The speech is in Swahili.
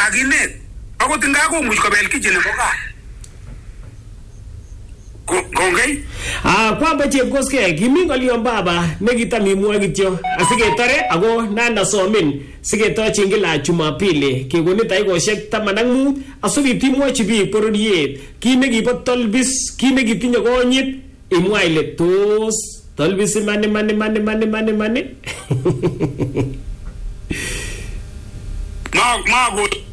kakinet akot ngakomuch kobel kiji nebo gaa kongei kwamba Chepkoskei kimi ngolion baba nekitam imwoe kityo asiketore ako nanda somin siketochin kila Jumapili kekonin dakikoshek 15 asubit imwochi biik bororiet kit nekibo Tolbis kit nekitinye konyit imwa ile tos Tolbis mani ma